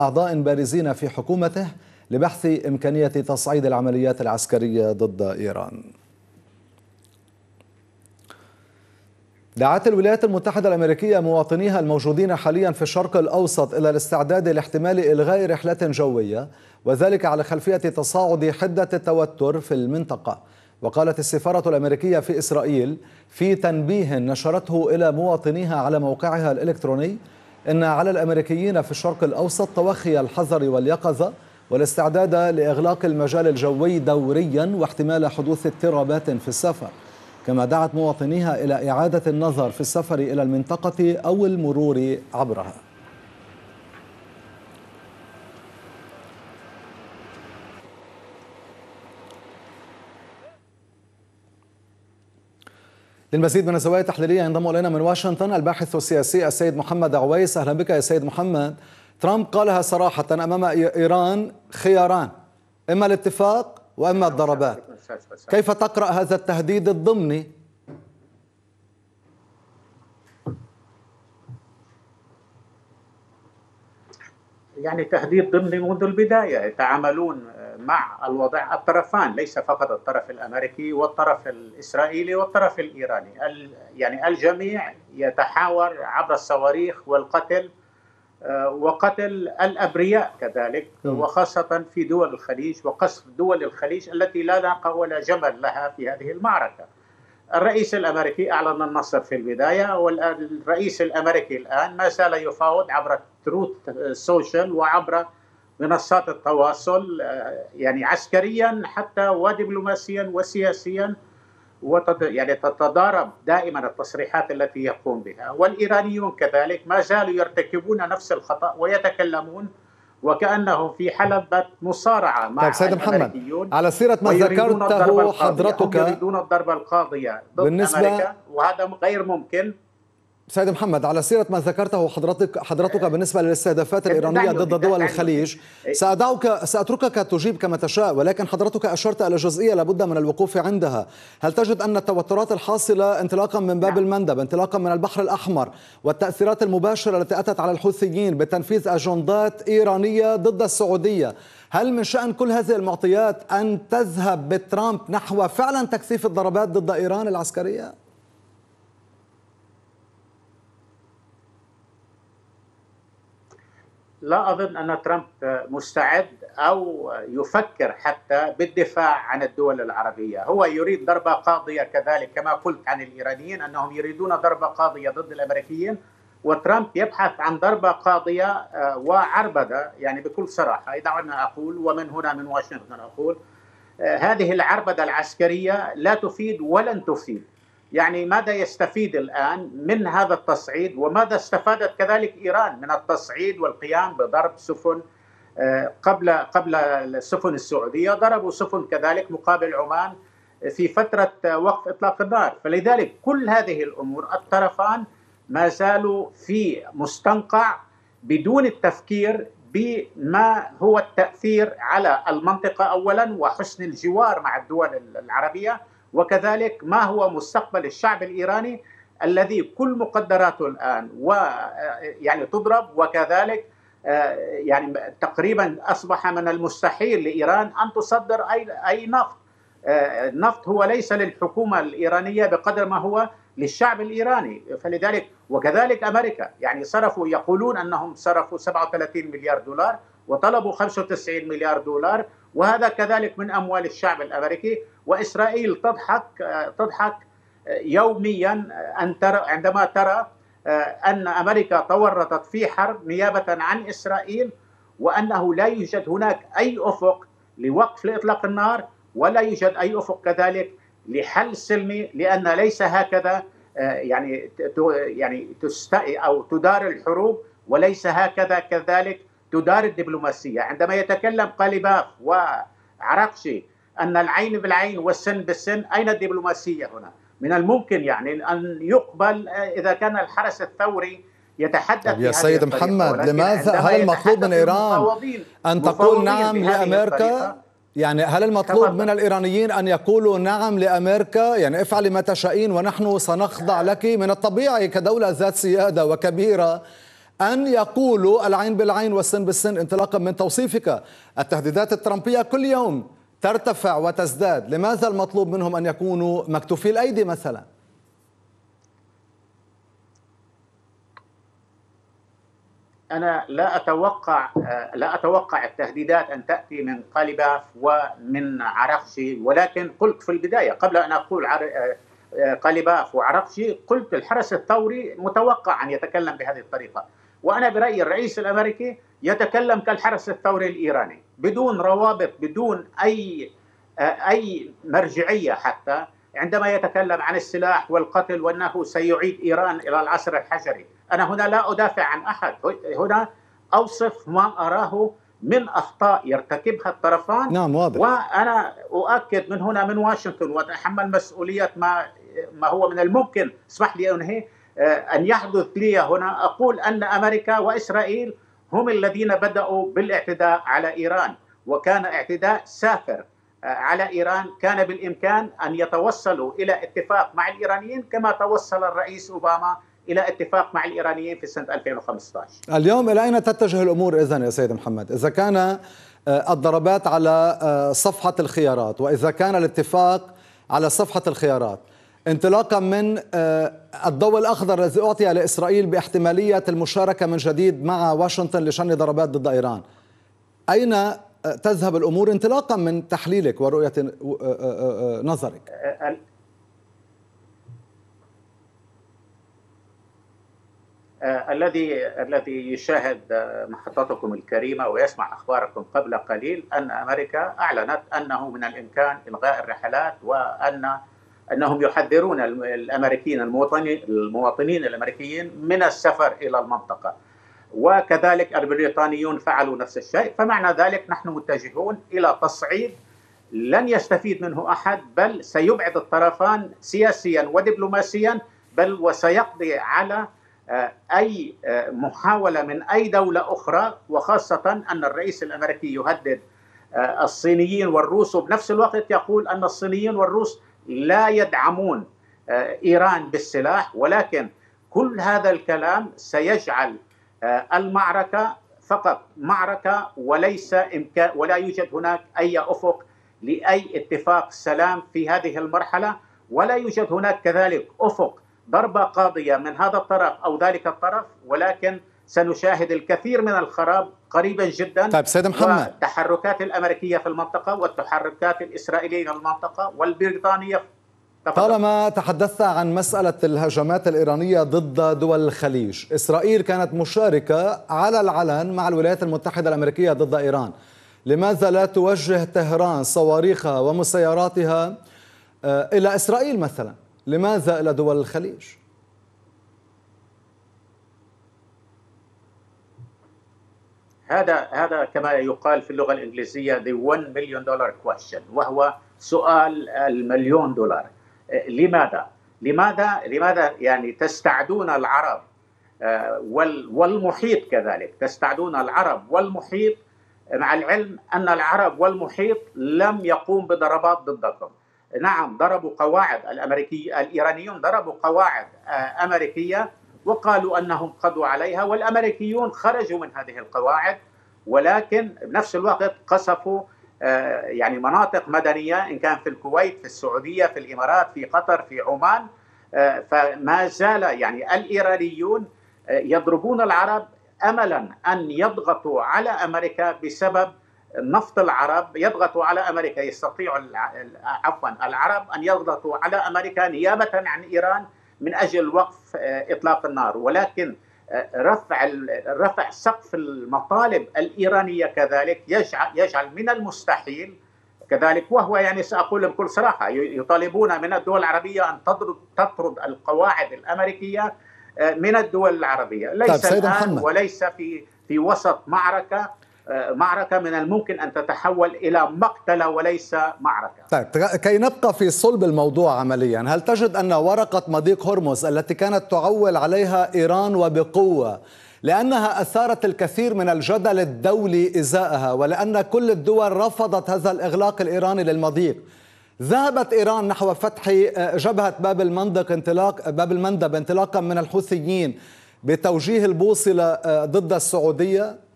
أعضاء بارزين في حكومته لبحث إمكانية تصعيد العمليات العسكرية ضد إيران. دعت الولايات المتحدة الأمريكية مواطنيها الموجودين حاليا في الشرق الأوسط إلى الاستعداد لاحتمال إلغاء رحلات جوية، وذلك على خلفية تصاعد حدة التوتر في المنطقة. وقالت السفارة الأمريكية في إسرائيل في تنبيه نشرته إلى مواطنيها على موقعها الإلكتروني إن على الأمريكيين في الشرق الأوسط توخي الحذر واليقظة والاستعداد لإغلاق المجال الجوي دوريا واحتمال حدوث اضطرابات في السفر. كما دعت مواطنيها إلى إعادة النظر في السفر إلى المنطقة أو المرور عبرها. للمزيد من الزوايا التحليلية ينضم إلينا من واشنطن الباحث السياسي السيد محمد عويس. أهلا بك يا سيد محمد. ترامب قالها صراحة أمام إيران خياران، إما الاتفاق وإما الضربات. كيف تقرأ هذا التهديد الضمني؟ يعني تهديد ضمني منذ البداية. يتعاملون مع الوضع الطرفان، ليس فقط الطرف الأمريكي والطرف الإسرائيلي والطرف الإيراني، يعني الجميع يتحاور عبر الصواريخ والقتل وقتل الأبرياء كذلك، وخاصة في دول الخليج وقصف دول الخليج التي لا ناقة ولا جمل لها في هذه المعركة. الرئيس الأمريكي أعلن النصر في البداية، والرئيس الأمريكي الآن ما زال يفاوض عبر تروث سوشيال وعبر منصات التواصل، يعني عسكريا حتى ودبلوماسيا وسياسيا، يعني تتضارب دائما التصريحات التي يقوم بها. والإيرانيون كذلك ما زالوا يرتكبون نفس الخطأ ويتكلمون وكأنه في حلبة مصارعة مع الأمريكيون. على سيرة ما ذكرته حضرتك يريدون الضربة القاضية ضد أمريكا، وهذا غير ممكن. سيد محمد، على سيرة ما ذكرته حضرتك بالنسبة للاستهدافات الإيرانية ضد دول الخليج، سأتركك تجيب كما تشاء، ولكن حضرتك أشرت إلى جزئية لابد من الوقوف عندها. هل تجد أن التوترات الحاصلة انطلاقا من باب المندب، انطلاقا من البحر الأحمر، والتأثيرات المباشرة التي أتت على الحوثيين بتنفيذ أجندات إيرانية ضد السعودية، هل من شأن كل هذه المعطيات أن تذهب بترامب نحو فعلا تكثيف الضربات ضد إيران العسكرية؟ لا أظن أن ترامب مستعد أو يفكر حتى بالدفاع عن الدول العربية. هو يريد ضربة قاضية كذلك، كما قلت عن الإيرانيين أنهم يريدون ضربة قاضية ضد الأمريكيين، وترامب يبحث عن ضربة قاضية وعربدة. يعني بكل صراحة دعونا أقول، ومن هنا من واشنطن أقول، هذه العربدة العسكرية لا تفيد ولن تفيد. يعني ماذا يستفيد الآن من هذا التصعيد، وماذا استفادت كذلك إيران من التصعيد والقيام بضرب سفن قبل السفن السعودية، ضربوا سفن كذلك مقابل عمان في فترة وقف إطلاق النار. فلذلك كل هذه الأمور الطرفان ما زالوا في مستنقع بدون التفكير بما هو التأثير على المنطقة أولا، وحسن الجوار مع الدول العربية، وكذلك ما هو مستقبل الشعب الإيراني الذي كل مقدراته الآن يعني تضرب، وكذلك يعني تقريبا أصبح من المستحيل لإيران أن تصدر أي نفط. النفط هو ليس للحكومة الإيرانية بقدر ما هو للشعب الإيراني. فلذلك وكذلك أمريكا يعني يقولون أنهم صرفوا 37 مليار دولار وطلبوا 95 مليار دولار، وهذا كذلك من أموال الشعب الأمريكي. وإسرائيل تضحك يوميا عندما ترى أن أمريكا تورطت في حرب نيابة عن إسرائيل، وأنه لا يوجد هناك أي أفق لوقف لإطلاق النار، ولا يوجد أي أفق كذلك لحل سلمي، لأن ليس هكذا يعني أو تدار الحروب، وليس هكذا كذلك تدار الدبلوماسية. عندما يتكلم قاليباف وعراقشي أن العين بالعين والسن بالسن، أين الدبلوماسية هنا؟ من الممكن يعني أن يقبل إذا كان الحرس الثوري يتحدث يا سيد محمد، لماذا هل المطلوب من إيران أن تقول نعم لأمريكا؟ يعني هل المطلوب من الإيرانيين أن يقولوا نعم لأمريكا، يعني افعلي ما تشائين ونحن سنخضع لك؟ من الطبيعي كدولة ذات سيادة وكبيرة أن يقولوا العين بالعين والسن بالسن، انطلاقا من توصيفك. التهديدات الترامبية كل يوم ترتفع وتزداد، لماذا المطلوب منهم أن يكونوا مكتوفي الأيدي مثلا؟ أنا لا أتوقع التهديدات أن تأتي من قالباف ومن عرقشي، ولكن قلت في البداية قبل أن أقول قالباف وعرقشي، قلت الحرس الثوري متوقع أن يتكلم بهذه الطريقة. وأنا برأيي الرئيس الأمريكي يتكلم كالحرس الثوري الإيراني بدون روابط، بدون أي مرجعية. حتى عندما يتكلم عن السلاح والقتل وأنه سيعيد إيران إلى العصر الحجري، أنا هنا لا أدافع عن أحد، هنا أوصف ما أراه من أخطاء يرتكبها الطرفان. نعم واضح. وأنا أؤكد من هنا من واشنطن وأتحمل مسؤولية ما هو من الممكن، اسمح لي أنهي، أن يحدث لي هنا، أقول أن أمريكا وإسرائيل هم الذين بدأوا بالاعتداء على إيران، وكان اعتداء سافر على إيران. كان بالإمكان أن يتوصلوا إلى اتفاق مع الإيرانيين كما توصل الرئيس أوباما إلى اتفاق مع الإيرانيين في سنة 2015. اليوم إلى أين تتجه الأمور إذن يا سيد محمد؟ إذا كان الضربات على صفحة الخيارات، وإذا كان الاتفاق على صفحة الخيارات، انطلاقا من الضوء الأخضر الذي أعطي لإسرائيل باحتمالية المشاركة من جديد مع واشنطن لشن ضربات ضد إيران، أين تذهب الأمور انطلاقا من تحليلك ورؤية نظرك؟ الذي يشاهد محطتكم الكريمة ويسمع أخباركم قبل قليل أن أمريكا أعلنت أنه من الإمكان إلغاء الرحلات، وأنهم يحذرون الأمريكيين المواطنين الأمريكيين من السفر إلى المنطقة، وكذلك البريطانيون فعلوا نفس الشيء. فمعنى ذلك نحن متجهون إلى تصعيد لن يستفيد منه أحد، بل سيبعد الطرفان سياسيا ودبلوماسيا، بل وسيقضي على أي محاولة من أي دولة أخرى، وخاصة أن الرئيس الأمريكي يهدد الصينيين والروس، وبنفس الوقت يقول أن الصينيين والروس لا يدعمون إيران بالسلاح. ولكن كل هذا الكلام سيجعل المعركة فقط معركة، وليس إمكان ولا يوجد هناك أي أفق لأي اتفاق سلام في هذه المرحلة، ولا يوجد هناك كذلك أفق ضربة قاضية من هذا الطرف أو ذلك الطرف، ولكن سنشاهد الكثير من الخراب قريبا جدا. طيب سيد محمد، والتحركات الأمريكية في المنطقة والتحركات الإسرائيلية في المنطقة والبريطانية. طالما تحدثت عن مسألة الهجمات الإيرانية ضد دول الخليج، إسرائيل كانت مشاركة على العلن مع الولايات المتحدة الأمريكية ضد إيران، لماذا لا توجه طهران صواريخها ومسيراتها إلى إسرائيل مثلا؟ لماذا إلى دول الخليج؟ هذا كما يقال في اللغة الإنجليزية the $1 million question، وهو سؤال المليون دولار. لماذا يعني تستعدون العرب والمحيط كذلك، تستعدون العرب والمحيط، مع العلم أن العرب والمحيط لم يقوم بضربات ضدكم. نعم ضربوا قواعد، الإيرانيون ضربوا قواعد أمريكية وقالوا أنهم قضوا عليها، والأمريكيون خرجوا من هذه القواعد، ولكن بنفس الوقت قصفوا يعني مناطق مدنية، إن كان في الكويت، في السعودية، في الإمارات، في قطر، في عمان. فما زال يعني الإيرانيون يضربون العرب أملا أن يضغطوا على أمريكا بسبب نفط العرب، يضغطوا على أمريكا، يستطيع العرب أن يضغطوا على أمريكا نيابة عن إيران من أجل وقف إطلاق النار. ولكن رفع سقف المطالب الإيرانية كذلك يجعل من المستحيل كذلك، وهو يعني سأقول بكل صراحة يطالبون من الدول العربية أن تطرد القواعد الأمريكية من الدول العربية، ليس الآن وليس في وسط معركة من الممكن أن تتحول إلى مقتلة وليس معركة. طيب كي نبقى في صلب الموضوع عمليا، هل تجد أن ورقة مضيق هرمز التي كانت تعول عليها إيران وبقوة لأنها أثارت الكثير من الجدل الدولي إزاءها، ولأن كل الدول رفضت هذا الإغلاق الإيراني للمضيق، ذهبت إيران نحو فتح جبهة باب المندب انطلاقا من الحوثيين، بتوجيه البوصلة ضد السعودية؟